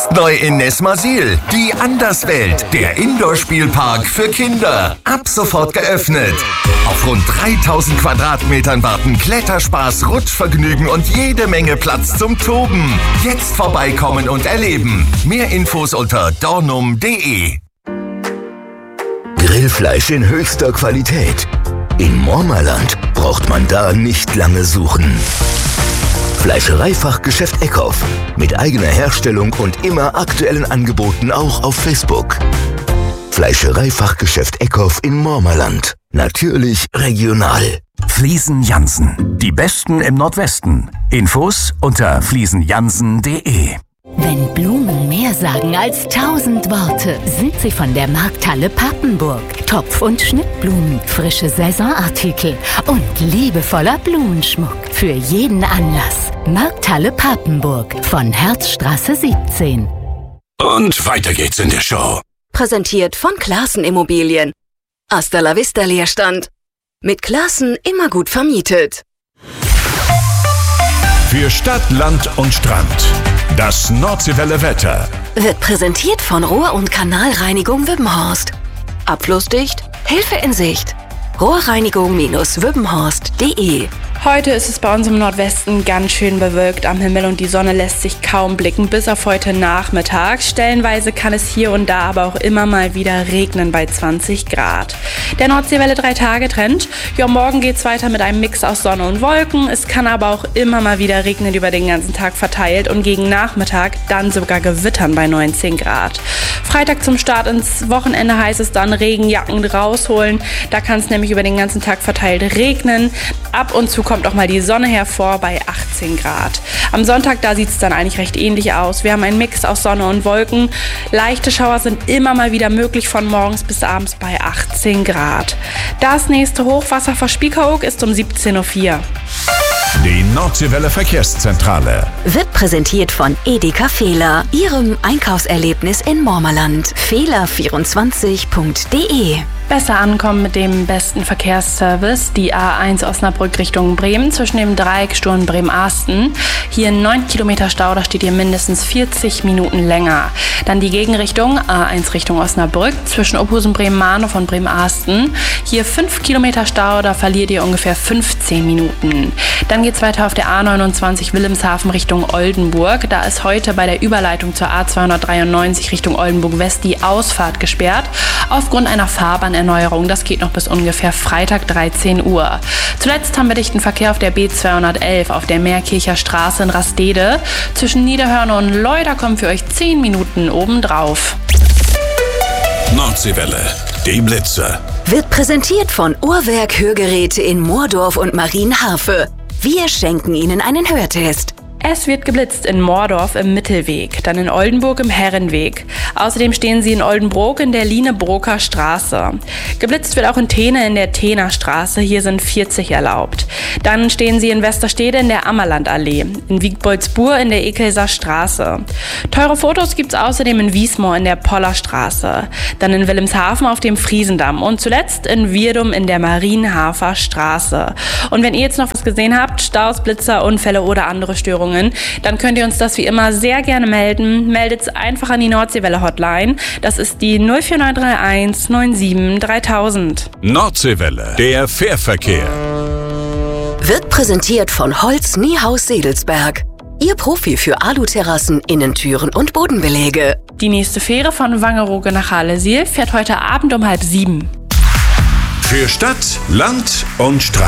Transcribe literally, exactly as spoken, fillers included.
Jetzt neu in Nesmasil. Die Anderswelt, der Indoor-Spielpark für Kinder. Ab sofort geöffnet. Auf rund dreitausend Quadratmetern warten Kletterspaß, Rutschvergnügen und jede Menge Platz zum Toben. Jetzt vorbeikommen und erleben. Mehr Infos unter dornum punkt de. Grillfleisch in höchster Qualität. In Mormerland braucht man da nicht lange suchen. Fleischereifachgeschäft Eckhoff. Mit eigener Herstellung und immer aktuellen Angeboten auch auf Facebook. Fleischereifachgeschäft Eckhoff in Mormerland. Natürlich regional. Fliesen Jansen. Die Besten im Nordwesten. Infos unter fliesen jansen punkt de. Wenn Blumen mehr sagen als tausend Worte, sind sie von der Markthalle Papenburg. Topf- und Schnittblumen, frische Saisonartikel und liebevoller Blumenschmuck für jeden Anlass. Markthalle Papenburg von Herzstraße siebzehn. Und weiter geht's in der Show. Präsentiert von Classen Immobilien. Hasta la vista Leerstand. Mit Classen immer gut vermietet. Für Stadt, Land und Strand. Das Nordseewelle Wetter Wird präsentiert von Rohr- und Kanalreinigung Wübbenhorst. Abflussdicht, Hilfe in Sicht. rohrreinigung Bindestrich wübbenhorst punkt de. Heute ist es bei uns im Nordwesten ganz schön bewölkt am Himmel und die Sonne lässt sich kaum blicken, bis auf heute Nachmittag. Stellenweise kann es hier und da aber auch immer mal wieder regnen bei zwanzig Grad. Der Nordseewelle drei Tage Trend. Ja, morgen geht's weiter mit einem Mix aus Sonne und Wolken. Es kann aber auch immer mal wieder regnen über den ganzen Tag verteilt und gegen Nachmittag dann sogar gewittern bei neunzehn Grad. Freitag zum Start ins Wochenende heißt es dann Regenjacken rausholen. Da kann es nämlich über den ganzen Tag verteilt regnen. Ab und zu kommt auch mal die Sonne hervor bei achtzehn Grad. Am Sonntag, da sieht es dann eigentlich recht ähnlich aus. Wir haben einen Mix aus Sonne und Wolken. Leichte Schauer sind immer mal wieder möglich von morgens bis abends bei achtzehn Grad. Das nächste Hochwasser vor Spiekeroog ist um siebzehn Uhr vier. Die Nordseewelle Verkehrszentrale Wird präsentiert von Edeka Fehler, Ihrem Einkaufserlebnis in Mormerland. fehler vierundzwanzig punkt de. Besser ankommen mit dem besten Verkehrsservice. Die A eins Osnabrück Richtung Bremen zwischen dem Dreieck Sturm Bremen-Arsten. Hier neun Kilometer Stau, da steht ihr mindestens vierzig Minuten länger. Dann die Gegenrichtung A eins Richtung Osnabrück zwischen Oberhausen-Bremen-Mahnhof und Bremen-Arsten. Hier fünf Kilometer Stau, da verliert ihr ungefähr fünfzehn Minuten. Dann geht's weiter auf der A neunundzwanzig Wilhelmshaven Richtung Oldenburg. Da ist heute bei der Überleitung zur A zweihundertdreiundneunzig Richtung Oldenburg West die Ausfahrt gesperrt aufgrund einer Fahrbahn Erneuerung. Das geht noch bis ungefähr Freitag dreizehn Uhr. Zuletzt haben wir dichten Verkehr auf der B zweihundertelf auf der Meerkircher Straße in Rastede. Zwischen Niederhörne und Leu, kommen für euch zehn Minuten obendrauf. Nordseewelle, die Blitze. Wird präsentiert von Uhrwerk Hörgeräte in Moordorf und Marienharfe. Wir schenken Ihnen einen Hörtest. Es wird geblitzt in Moordorf im Mittelweg, dann in Oldenburg im Herrenweg. Außerdem stehen sie in Oldenbrook in der Line-Broker Straße. Geblitzt wird auch in Thene in der Thener Straße, hier sind vierzig erlaubt. Dann stehen sie in Westerstede in der Ammerlandallee, in Wiegboldsbur in der Ekelser Straße. Teure Fotos gibt's außerdem in Wiesmoor in der Pollerstraße, dann in Wilhelmshaven auf dem Friesendamm und zuletzt in Wirdum in der Marienhafer Straße. Und wenn ihr jetzt noch was gesehen habt, Staus, Blitzer, Unfälle oder andere Störungen, dann könnt ihr uns das wie immer sehr gerne melden. Meldet einfach an die Nordseewelle Hotline. Das ist die null vier neun drei eins neun sieben dreitausend. Nordseewelle, der Fährverkehr. Wird präsentiert von Holz Niehaus Sedelsberg. Ihr Profi für Aluterrassen, Innentüren und Bodenbeläge. Die nächste Fähre von Wangerooge nach Halesiel fährt heute Abend um halb sieben. Für Stadt, Land und Strand.